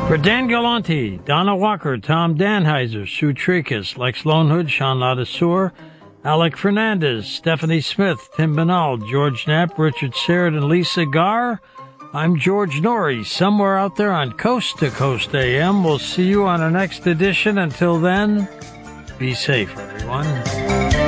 For Dan Galante, Donna Walker, Tom Danheiser, Sue Tricus, Lex Lonehood, Sean Ladisseur, Alec Fernandez, Stephanie Smith, Tim Banal, George Knapp, Richard Serrett, and Lisa Garr, I'm George Norrie, somewhere out there on Coast to Coast AM. We'll see you on our next edition. Until then, be safe, everyone.